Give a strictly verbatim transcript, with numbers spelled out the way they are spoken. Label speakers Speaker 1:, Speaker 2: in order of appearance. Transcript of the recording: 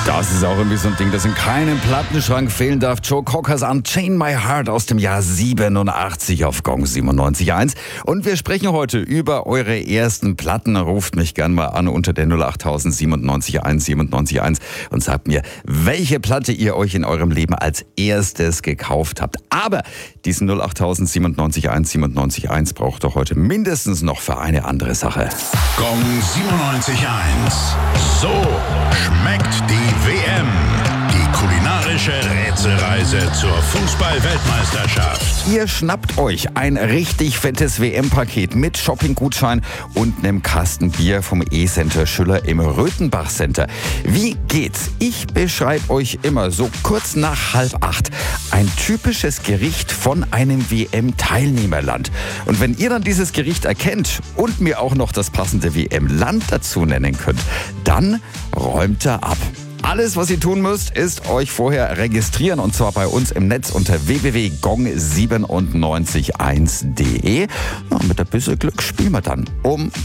Speaker 1: Das ist auch irgendwie so ein Ding, das in keinem Plattenschrank fehlen darf. Joe Cockers Unchain My Heart aus dem Jahr siebenundachtzig auf Gong siebenundneunzig Komma eins. Und wir sprechen heute über eure ersten Platten. Ruft mich gern mal an unter der null acht tausend siebenundneunzig Komma eins siebenundneunzig Komma eins und sagt mir, welche Platte ihr euch in eurem Leben als erstes gekauft habt. Aber diesen null acht tausend siebenundneunzig Komma eins siebenundneunzig Komma eins braucht doch heute mindestens noch für eine andere Sache.
Speaker 2: Gong siebenundneunzig Komma eins. So schmeckt die W M. Die kulinarische Rätselreise zur Fußball-Weltmeisterschaft.
Speaker 1: Ihr schnappt euch ein richtig fettes W M-Paket mit Shopping-Gutschein und einem Kasten Bier vom E-Center Schüller im Röthenbach Center. Wie geht's? Ich beschreibe euch immer so kurz nach halb acht ein typisches Gericht von einem W M-Teilnehmerland. Und wenn ihr dann dieses Gericht erkennt und mir auch noch das passende W M-Land dazu nennen könnt, dann räumt er ab. Alles, was ihr tun müsst, ist euch vorher registrieren und zwar bei uns im Netz unter w w w punkt gong siebenundneunzig eins punkt de. Ja, mit ein bisschen Glück spielen wir dann um